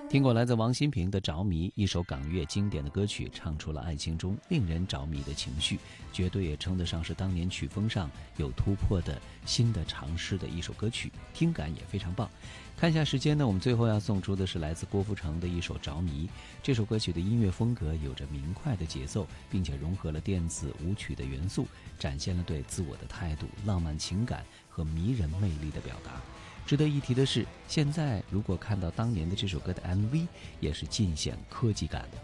听过来自王心平的《着迷》，一首港乐经典的歌曲，唱出了爱情中令人着迷的情绪，绝对也称得上是当年曲风上有突破的新的尝试的一首歌曲，听感也非常棒。看一下时间呢，我们最后要送出的是来自郭富城的一首《着迷》。这首歌曲的音乐风格有着明快的节奏，并且融合了电子舞曲的元素，展现了对自我的态度、浪漫情感和迷人魅力的表达。值得一提的是，现在如果看到当年的这首歌的 MV， 也是尽显科技感的。